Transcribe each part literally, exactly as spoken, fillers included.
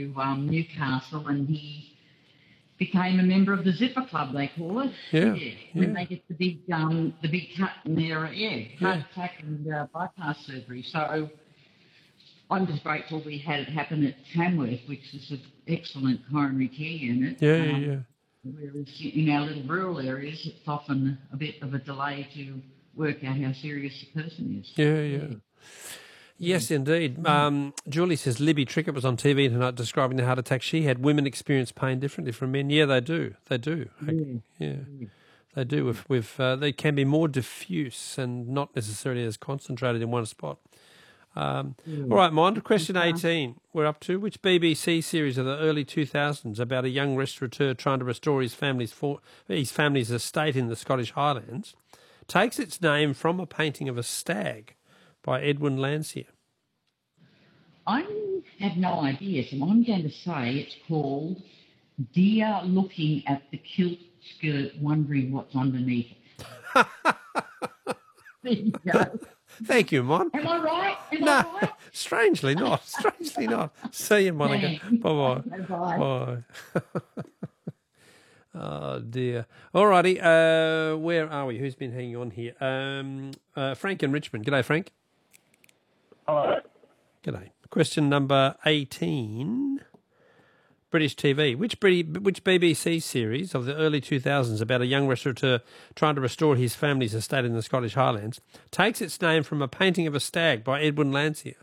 um, Newcastle, and he became a member of the Zipper Club, they call it. Yeah, yeah. yeah. When they get the big, um, the big cut in their, uh, yeah, heart Yeah. attack and uh, bypass surgery. So I'm just grateful we had it happen at Tamworth, which is an excellent coronary care unit. Yeah, yeah, Um, yeah. Whereas in our little rural areas, it's often a bit of a delay to work out how serious the person is. Yeah, yeah. Yes, indeed. Um, Julie says Libby Trickett was on T V tonight describing the heart attack she had. Women experience pain differently from men. Yeah, they do. They do. Yeah. Yeah, they do. With, with uh, they can be more diffuse and not necessarily as concentrated in one spot. Um, Yeah. All right, Mond, question eighteen we're up to. Which B B C series of the early two thousands about a young restaurateur trying to restore his family's, for, his family's estate in the Scottish Highlands takes its name from a painting of a stag by Edwin Landseer? I have no idea, so I'm going to say it's called Deer Looking at the Kilt Skirt, Wondering What's Underneath it. There you go. Thank you, Mon. Am I right? Am No, I right? strangely not. Strangely not. See you, Monica. Thanks. Bye-bye. Bye-bye. Bye. Oh, dear. All righty. Uh, where are we? Who's been hanging on here? Um, uh, Frank in Richmond. G'day, Frank. Hello. G'day. Question number eighteen. British T V. Which which B B C series of the early two thousands about a young restaurateur trying to restore his family's estate in the Scottish Highlands takes its name from a painting of a stag by Edwin Landseer?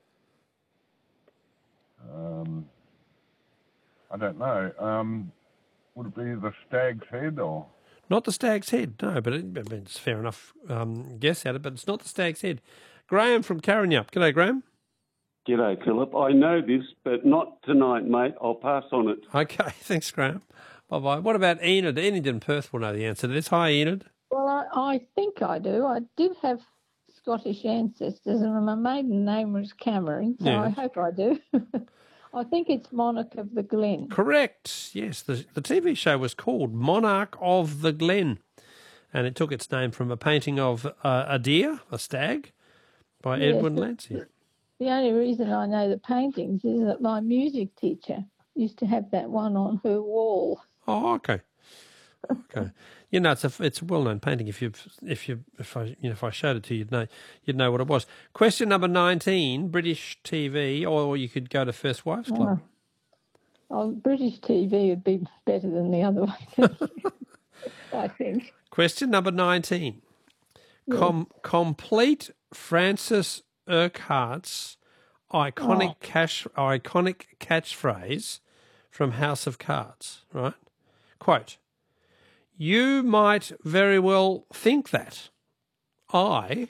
Um, I don't know. Um, would it be the Stag's Head or? Not the Stag's Head, no, but it, it's fair enough um, guess at it, but it's not the Stag's Head. Graham from Karrinyup. G'day, Graham. G'day, Philip. I know this, but not tonight, mate. I'll pass on it. Okay, thanks, Graham. Bye-bye. What about Enid? Enid in Perth will know the answer to this. Hi, Enid. Well, I, I think I do. I did have Scottish ancestors, and my maiden name was Cameron, so Yeah. I hope I do. I think it's Monarch of the Glen. Correct. Yes, the, the T V show was called Monarch of the Glen, and it took its name from a painting of uh, a deer, a stag, by Yes, Edwin the- Landseer. The only reason I know the paintings is that my music teacher used to have that one on her wall. Oh, okay. Okay. You know, it's a it's a well-known painting. If you if you if I you know if I showed it to you, you'd know you'd know what it was. Question number nineteen, British T V, or you could go to First Wives Club. Oh, oh, British T V would be better than the other one, I think. Question number nineteen. Com- complete Francis Urquhart's iconic Oh. cash iconic catchphrase from House of Cards, right? Quote, "You might very well think that I..."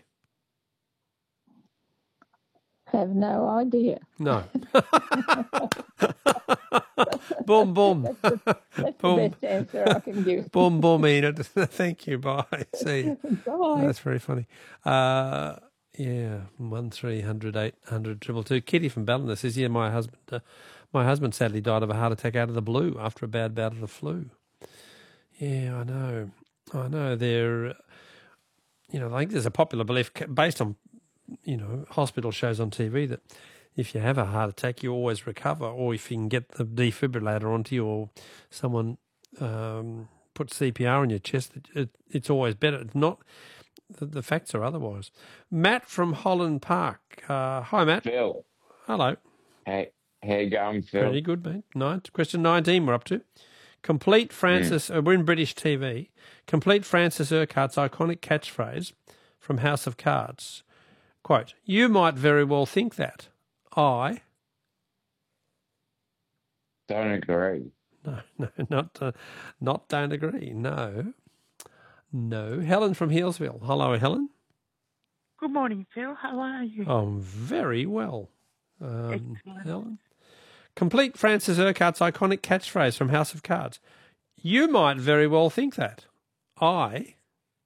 Have no idea. No. Boom, boom. That's Boom. the best answer I can give. Boom, boom, Enid. Thank you. Bye. See you. Bye. That's very funny. Uh, yeah, one three hundred eight hundred triple two. Kitty from Ballina says, "Yeah, my husband, uh, my husband sadly died of a heart attack out of the blue after a bad bout of the flu." Yeah, I know. I know. They're, uh, you know, I think there's a popular belief based on, you know, hospital shows on T V that if you have a heart attack, you always recover, or if you can get the defibrillator onto you, or someone um, put C P R on your chest, it, it, it's always better. It's not. The, the facts are otherwise. Matt from Holland Park. Uh, hi, Matt. Phil. Hello. Hey, how you going, Phil? Very good, mate. Nine. Question nineteen we're up to. Complete Francis, uh, we're in British T V. Complete Francis Urquhart's iconic catchphrase from House of Cards. Quote, "You might very well think that I..." Don't agree. No, no, not, uh, not don't agree. No. No. Helen from Healesville. Hello, Helen. Good morning, Phil. How are you? I'm very well. Um, Excellent. Helen. Complete Francis Urquhart's iconic catchphrase from House of Cards. You might very well think that I...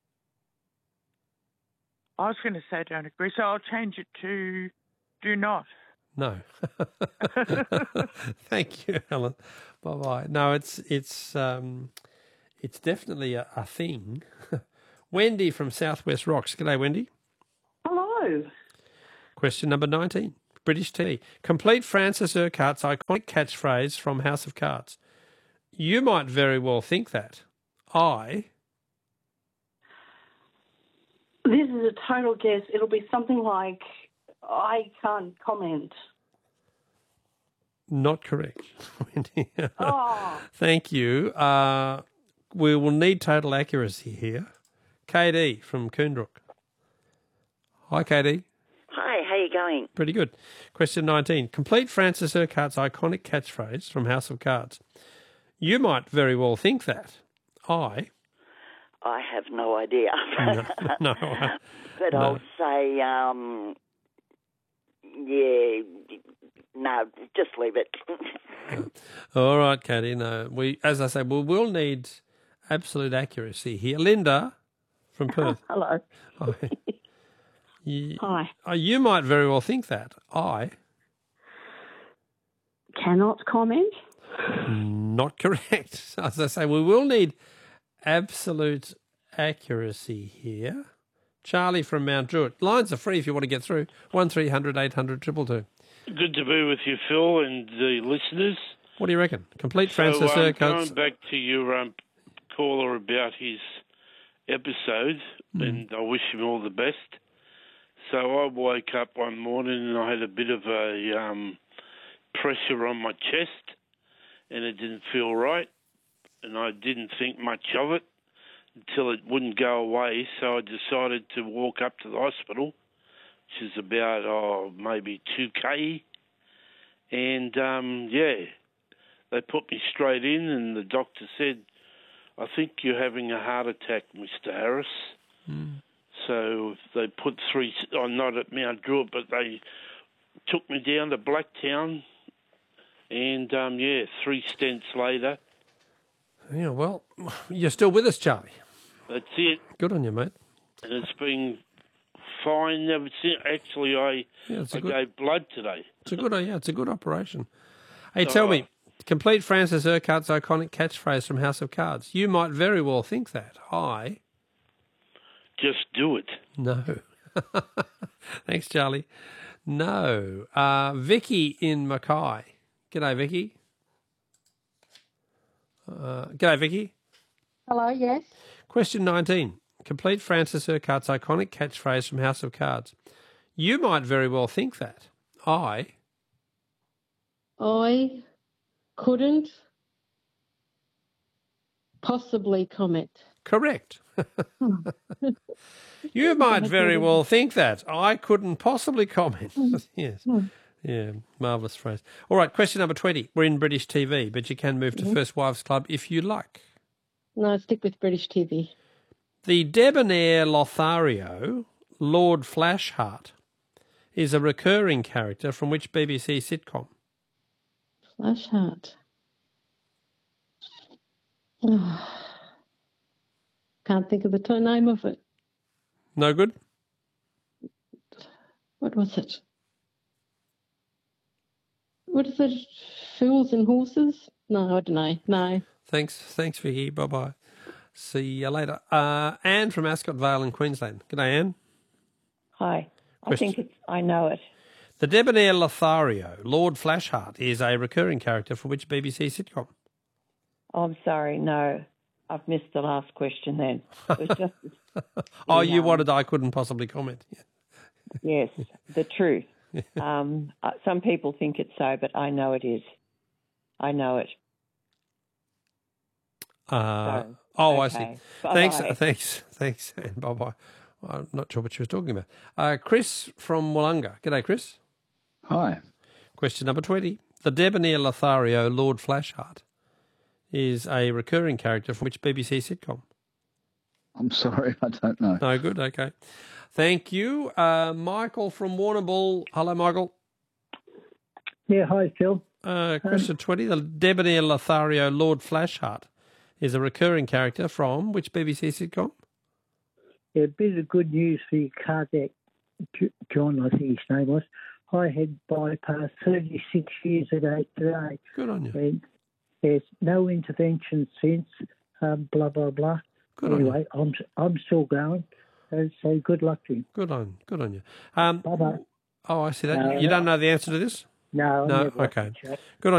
I was going to say don't agree, so I'll change it to do not. No. Thank you, Helen. Bye-bye. No, it's it's um, it's definitely a, a thing. Wendy from Southwest Rocks. G'day, Wendy. Hello. Question number nineteen. British T V. Complete Francis Urquhart's iconic catchphrase from House of Cards. You might very well think that. I... This is a total guess. It'll be something like, I can't comment. Not correct. Oh. Thank you. Uh, we will need total accuracy here. K D from Coonbrook. Hi, K D. Hi, how you going? Pretty good. Question nineteen. Complete Francis Urquhart's iconic catchphrase from House of Cards. You might very well think that. I... I have no idea. no, no, I, but no. I'll say, um, yeah, no, just leave it. All right, Katie. No, we, as I say, we will need absolute accuracy here. Linda from Perth. Hello. Hi. You, Hi. uh, you might very well think that. I... Cannot comment. Not correct. As I say, we will need absolute accuracy here. Charlie from Mount Druitt. Lines are free if you want to get through. one three hundred eight hundred two two. Good to be with you, Phil, and the listeners. What do you reckon? Complete Francis so, um, Urquhart's... Going back to your um, caller about his episode, Mm. and I wish him all the best. So I woke up one morning and I had a bit of a um, pressure on my chest, and it didn't feel right. And I didn't think much of it until it wouldn't go away. So I decided to walk up to the hospital, which is about, oh, maybe two K. And, um, yeah, they put me straight in, and the doctor said, I think you're having a heart attack, Mister Harris. Mm. So they put three, oh, not at Mount Druitt, but they took me down to Blacktown. And, um, yeah, three stents later. Yeah, well, you're still with us, Charlie. That's it. Good on you, mate. And it's been fine ever since. Actually, I, Yeah, it's a I good- gave blood today. It's a good, yeah, it's a good operation. Hey, So, tell uh, me, complete Francis Urquhart's iconic catchphrase from House of Cards. You might very well think that. I... Just do it. No. Thanks, Charlie. No. Uh, Vicky in Mackay. G'day, Vicky. Uh, g'day, Vicky. Hello, yes. Question nineteen. Complete Francis Urquhart's iconic catchphrase from House of Cards. You might very well think that. I... I couldn't possibly comment. Correct. You might very well think that. I couldn't possibly comment. Yes. Yeah, marvellous phrase. All right, question number twenty. We're in British T V, but you can move to Mhm. First Wives Club if you like. No, stick with British T V. The debonair Lothario, Lord Flashheart, is a recurring character from which B B C sitcom? Flashheart. Oh, can't think of the t- name of it. No good? What was it? What is it? Fools and Horses? No, I don't know. No. Thanks, thanks, Vicky. Bye-bye. See you later. Uh, Anne from Ascot Vale in Queensland. G'day, Anne. Hi. I Question. think it's, I know it. The debonair Lothario, Lord Flashheart, is a recurring character for which B B C sitcom? Oh, I'm sorry. No, I've missed the last question then. It was just, Oh, the, you um, wanted I couldn't possibly comment. yes, the truth. Um, uh, some people think it's so, but I know it is. I know it. Uh, So, oh, I okay. see. Bye-bye. Thanks, thanks, thanks, and bye-bye. I'm not sure what she was talking about. Uh, Chris from Wollonga. G'day, Chris. Hi. Question number twenty. The debonair Lothario, Lord Flashheart, is a recurring character from which B B C sitcom? I'm sorry, I don't know. No, good, okay. Thank you. Uh, Michael from Warrnambool. Hello, Michael. Yeah, hi, Phil. Uh, question twenty. The debonair Lothario, Lord Flashheart, is a recurring character from which B B C sitcom? Yeah, a bit of good news for your cardiac, John, I think his name was. I had bypass thirty-six years ago today. Good on you. And there's no intervention since, um, blah, blah, blah. Good on anyway, I'm I'm still going. Uh, so good luck to you. Good on, good on you. Um, Bye-bye. Oh, I see that. No, you don't know the answer to this? No, I No. never Okay. watched that. Good on